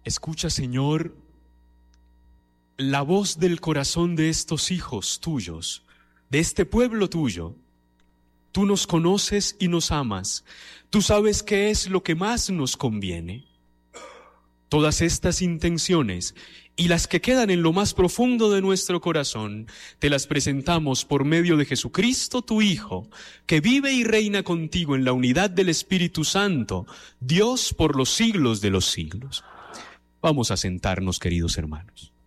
Escucha, Señor, la voz del corazón de estos hijos tuyos, de este pueblo tuyo. Tú nos conoces y nos amas. Tú sabes qué es lo que más nos conviene. Todas estas intenciones y las que quedan en lo más profundo de nuestro corazón, te las presentamos por medio de Jesucristo, tu Hijo, que vive y reina contigo en la unidad del Espíritu Santo, Dios por los siglos de los siglos. Vamos a sentarnos, queridos hermanos.